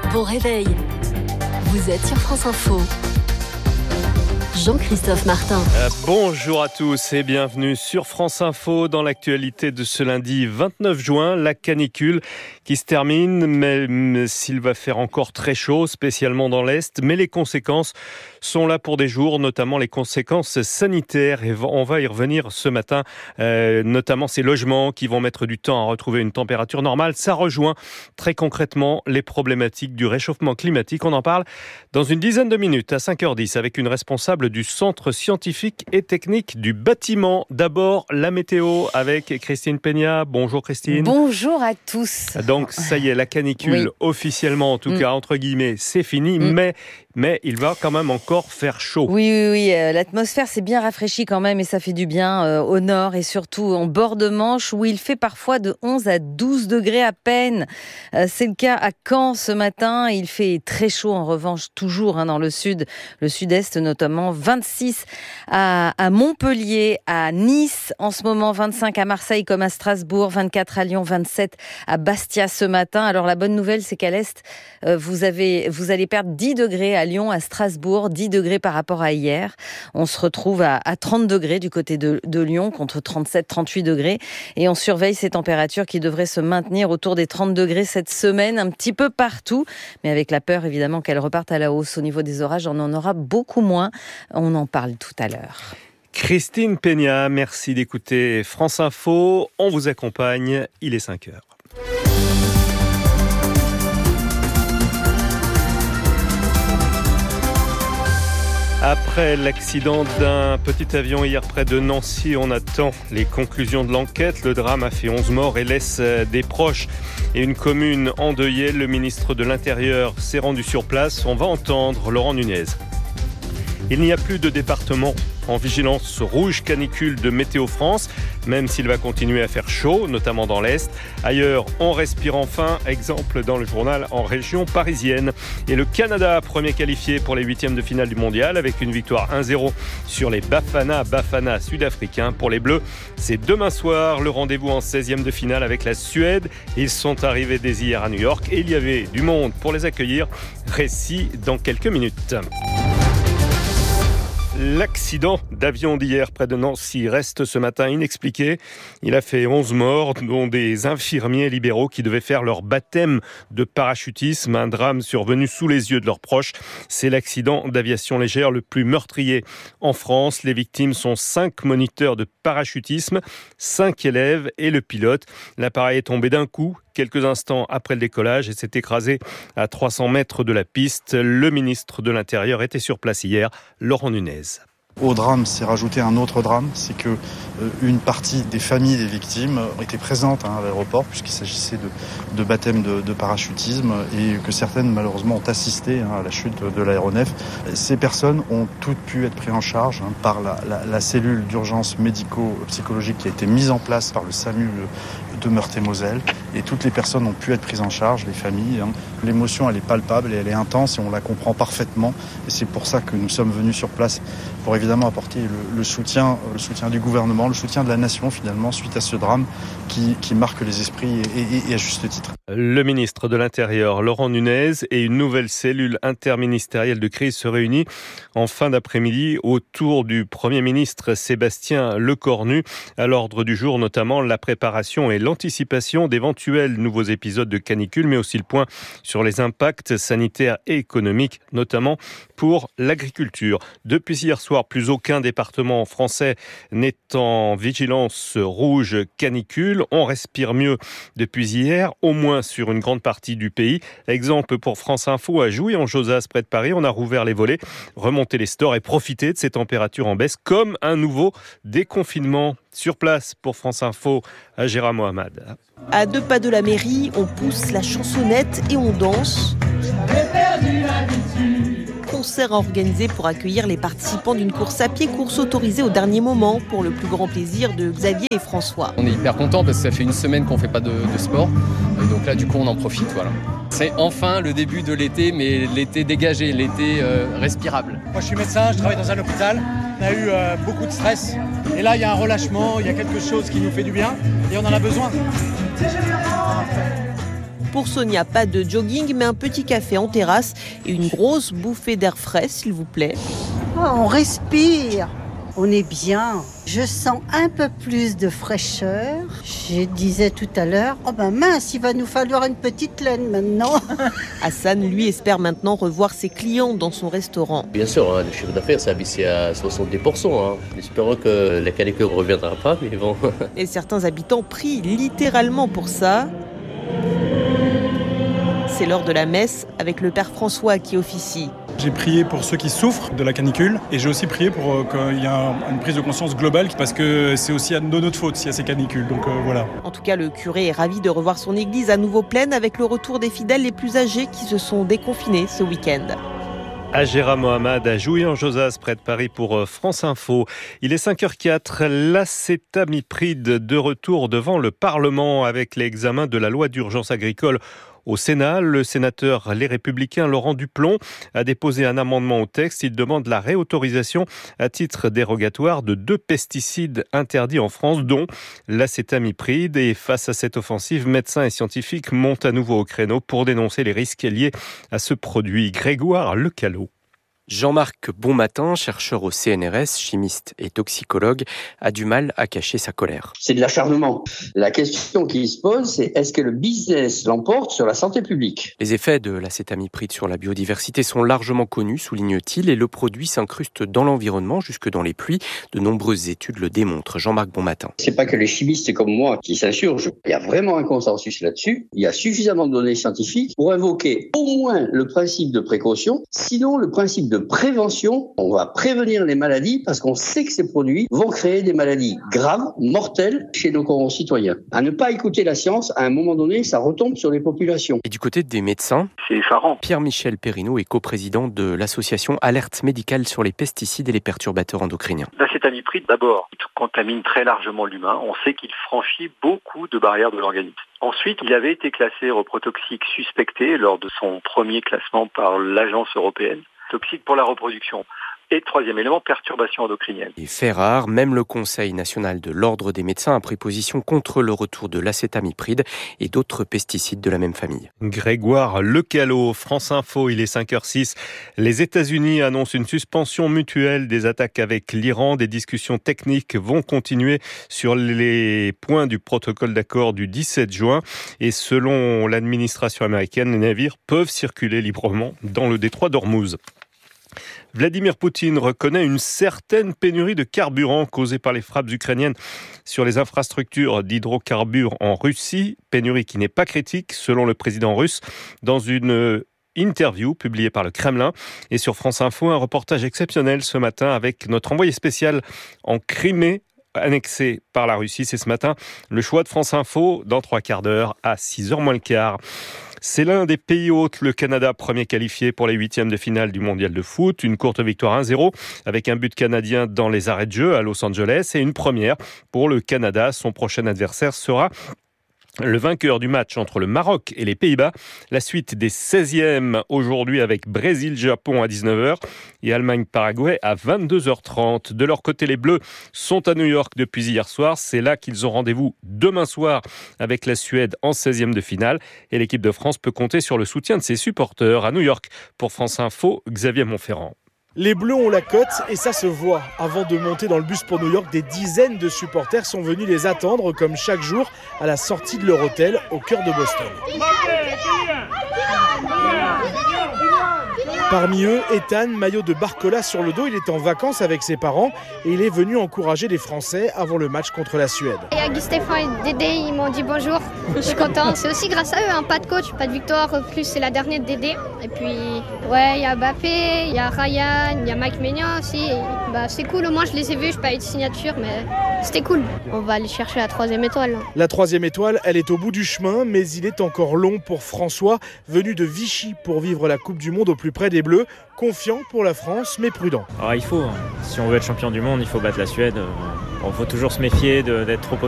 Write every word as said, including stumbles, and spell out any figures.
Bon réveil. Vous êtes sur France Info. Jean-Christophe Martin. Euh, bonjour à tous et bienvenue sur France Info. Dans l'actualité de ce lundi vingt-neuf juin, la canicule qui se termine, même s'il va faire encore très chaud, spécialement dans l'Est. Mais les conséquences sont là pour des jours, notamment les conséquences sanitaires. Et on va y revenir ce matin, euh, notamment ces logements qui vont mettre du temps à retrouver une température normale. Ça rejoint très concrètement les problématiques du réchauffement climatique. On en parle dans une dizaine de minutes à cinq heures dix avec une responsable du Centre scientifique et technique du bâtiment. D'abord, la météo avec Christine Peña. Bonjour Christine. Bonjour à tous. Donc ça y est, la canicule, oui. officiellement en tout mm. cas, entre guillemets, c'est fini, mm. mais... Mais il va quand même encore faire chaud. Oui, oui, oui. Euh, l'atmosphère s'est bien rafraîchie quand même et ça fait du bien euh, au nord et surtout en bord de Manche où il fait parfois de onze à douze degrés à peine. Euh, c'est le cas à Caen ce matin. Il fait très chaud en revanche toujours hein, dans le sud, le sud-est notamment. vingt-six à, à Montpellier, à Nice en ce moment, vingt-cinq à Marseille comme à Strasbourg, vingt-quatre à Lyon, vingt-sept à Bastia ce matin. Alors la bonne nouvelle c'est qu'à l'est, euh, vous, avez, vous allez perdre dix degrés à Lyon, à Strasbourg, dix degrés par rapport à hier. On se retrouve à, à trente degrés du côté de, de Lyon contre trente-sept à trente-huit degrés. Et on surveille ces températures qui devraient se maintenir autour des trente degrés cette semaine, un petit peu partout. Mais avec la peur évidemment qu'elles repartent à la hausse au niveau des orages, on en aura beaucoup moins. On en parle tout à l'heure. Christine Peña, merci d'écouter France Info. On vous accompagne, il est cinq heures. Après l'accident d'un petit avion hier près de Nancy, on attend les conclusions de l'enquête. Le drame a fait onze morts et laisse des proches et une commune endeuillée. Le ministre de l'Intérieur s'est rendu sur place. On va entendre Laurent Nunez. Il n'y a plus de département en vigilance rouge canicule de Météo France, même s'il va continuer à faire chaud, notamment dans l'Est. Ailleurs, on respire enfin, exemple dans le journal en région parisienne. Et le Canada, premier qualifié pour les huitièmes de finale du mondial, avec une victoire un zéro sur les Bafana Bafana sud-africains. Pour les Bleus, c'est demain soir le rendez-vous en seizième de finale avec la Suède. Ils sont arrivés dès hier à New York et il y avait du monde pour les accueillir. Récit dans quelques minutes. L'accident d'avion d'hier près de Nancy reste ce matin inexpliqué. Il a fait onze morts, dont des infirmiers libéraux qui devaient faire leur baptême de parachutisme. Un drame survenu sous les yeux de leurs proches. C'est l'accident d'aviation légère le plus meurtrier en France. Les victimes sont cinq moniteurs de parachutisme, cinq élèves et le pilote. L'appareil est tombé d'un coup quelques instants après le décollage et s'est écrasé à trois cents mètres de la piste. Le ministre de l'Intérieur était sur place hier, Laurent Nunez. Au drame, s'est rajouté un autre drame, c'est que euh, une partie des familles des victimes étaient présentes hein, à l'aéroport puisqu'il s'agissait de, de baptême de, de parachutisme et que certaines malheureusement ont assisté hein, à la chute de, de l'aéronef. Ces personnes ont toutes pu être prises en charge hein, par la, la, la cellule d'urgence médico-psychologique qui a été mise en place par le SAMU de Meurthe-et-Moselle et toutes les personnes ont pu être prises en charge, les familles. Hein. L'émotion elle est palpable et elle est intense et on la comprend parfaitement et c'est pour ça que nous sommes venus sur place pour évidemment apporter le, le soutien, le soutien du gouvernement, le soutien de la nation finalement suite à ce drame qui, qui marque les esprits et, et, et à juste titre. Le ministre de l'Intérieur, Laurent Nunez, et une nouvelle cellule interministérielle de crise se réunit en fin d'après-midi autour du Premier ministre Sébastien Lecornu. À l'ordre du jour, notamment la préparation et l'anticipation d'éventuels nouveaux épisodes de canicule, mais aussi le point sur les impacts sanitaires et économiques, notamment pour l'agriculture. Depuis hier soir, plus aucun département français n'est en vigilance rouge canicule. On respire mieux depuis hier, au moins sur une grande partie du pays. Exemple pour France Info à Jouy, en Josas, près de Paris. On a rouvert les volets, remonté les stores et profité de ces températures en baisse comme un nouveau déconfinement. Sur place pour France Info, à Gérard Mohamed. À deux pas de la mairie, on pousse la chansonnette et on danse. Concert organisé pour accueillir les participants d'une course à pied, course autorisée au dernier moment pour le plus grand plaisir de Xavier et François. On est hyper contents parce que ça fait une semaine qu'on ne fait pas de, de sport. Donc là, du coup, on en profite. Voilà. C'est enfin le début de l'été, mais l'été dégagé, l'été euh, respirable. Moi, je suis médecin, je travaille dans un hôpital. On a eu euh, beaucoup de stress. Et là, il y a un relâchement, il y a quelque chose qui nous fait du bien et on en a besoin. Pour Sonia, pas de jogging, mais un petit café en terrasse et une grosse bouffée d'air frais, s'il vous plaît. Oh, on respire, on est bien. Je sens un peu plus de fraîcheur. Je disais tout à l'heure, oh ben mince, il va nous falloir une petite laine maintenant. Hassan, lui, espère maintenant revoir ses clients dans son restaurant. Bien sûr, hein, le chiffre d'affaires s'est abaissé à soixante-dix pour cent. Hein. Espérons que la canicule ne reviendra pas, mais bon. Et certains habitants prient littéralement pour ça. C'est l'heure de la messe avec le père François qui officie. J'ai prié pour ceux qui souffrent de la canicule et j'ai aussi prié pour euh, qu'il y ait un, une prise de conscience globale parce que c'est aussi à de notre faute s'il y a ces canicules. Donc euh, voilà. En tout cas, le curé est ravi de revoir son église à nouveau pleine avec le retour des fidèles les plus âgés qui se sont déconfinés ce week-end. Agera Mohamed à Jouy-en-Josas, près de Paris, pour France Info. Il est cinq heures quatre, l'acétamipride de retour devant le Parlement avec l'examen de la loi d'urgence agricole. Au Sénat, le sénateur Les Républicains Laurent Duplon a déposé un amendement au texte. Il demande la réautorisation à titre dérogatoire de deux pesticides interdits en France, dont l'acétamipride. Et face à cette offensive, médecins et scientifiques montent à nouveau au créneau pour dénoncer les risques liés à ce produit. Grégoire Lecalot. Jean-Marc Bonmatin, chercheur au C N R S, chimiste et toxicologue, a du mal à cacher sa colère. C'est de l'acharnement. La question qui se pose, c'est est-ce que le business l'emporte sur la santé publique ? Les effets de l'acétamipride sur la biodiversité sont largement connus, souligne-t-il, et le produit s'incruste dans l'environnement, jusque dans les pluies. De nombreuses études le démontrent. Jean-Marc Bonmatin. C'est pas que les chimistes comme moi qui s'insurgent. Il y a vraiment un consensus là-dessus. Il y a suffisamment de données scientifiques pour invoquer au moins le principe de précaution, sinon le principe de prévention. On va prévenir les maladies parce qu'on sait que ces produits vont créer des maladies graves, mortelles chez nos concitoyens. À ne pas écouter la science, à un moment donné, ça retombe sur les populations. Et du côté des médecins, c'est effarant. Pierre-Michel Perrineau est coprésident de l'association Alerte médicale sur les pesticides et les perturbateurs endocriniens. L'acétamipride, d'abord, il contamine très largement l'humain. On sait qu'il franchit beaucoup de barrières de l'organisme. Ensuite, il avait été classé reprotoxique suspecté lors de son premier classement par l'Agence européenne. Toxique pour la reproduction. Et troisième élément, perturbation endocrinienne. Et fait rare, même le Conseil national de l'Ordre des médecins a pris position contre le retour de l'acétamipride et d'autres pesticides de la même famille. Grégoire Lecalot, France Info, il est cinq heures six. Les États-Unis annoncent une suspension mutuelle des attaques avec l'Iran. Des discussions techniques vont continuer sur les points du protocole d'accord du dix-sept juin. Et selon l'administration américaine, les navires peuvent circuler librement dans le détroit d'Ormuz. Vladimir Poutine reconnaît une certaine pénurie de carburant causée par les frappes ukrainiennes sur les infrastructures d'hydrocarbures en Russie. Pénurie qui n'est pas critique, selon le président russe, dans une interview publiée par le Kremlin. Et sur France Info, un reportage exceptionnel ce matin avec notre envoyé spécial en Crimée, annexé par la Russie. C'est ce matin le choix de France Info dans trois quarts d'heure à six heures moins le quart. C'est l'un des pays hôtes, le Canada, premier qualifié pour les huitièmes de finale du mondial de foot. Une courte victoire un zéro avec un but canadien dans les arrêts de jeu à Los Angeles et une première pour le Canada. Son prochain adversaire sera le vainqueur du match entre le Maroc et les Pays-Bas. La suite des seizièmes aujourd'hui avec Brésil-Japon à dix-neuf heures et Allemagne-Paraguay à vingt-deux heures trente. De leur côté, les Bleus sont à New York depuis hier soir. C'est là qu'ils ont rendez-vous demain soir avec la Suède en seizième de finale. Et l'équipe de France peut compter sur le soutien de ses supporters à New York. Pour France Info, Xavier Montferrand. Les Bleus ont la cote et ça se voit. Avant de monter dans le bus pour New York, des dizaines de supporters sont venus les attendre comme chaque jour à la sortie de leur hôtel au cœur de Boston. Parmi eux, Ethan, maillot de Barcola sur le dos, il est en vacances avec ses parents et il est venu encourager les Français avant le match contre la Suède. Il y a Gustéphan et Dédé, ils m'ont dit bonjour, je suis content. C'est aussi grâce à eux, hein, pas de coach, pas de victoire, plus c'est la dernière de Dédé. Et puis, ouais, il y a Mbappé, il y a Ryan, il y a Mike Maignan aussi. Et, bah, c'est cool, au moins je les ai vus, je n'ai pas eu de signature, mais c'était cool. On va aller chercher la troisième étoile. Hein. La troisième étoile, elle est au bout du chemin, mais il est encore long pour François, venu de Vichy pour vivre la Coupe du Monde au plus près des Bleus, confiant pour la France, mais prudent. Alors, il faut, si on veut être champion du monde, il faut battre la Suède. Il faut toujours se méfier de, d'être trop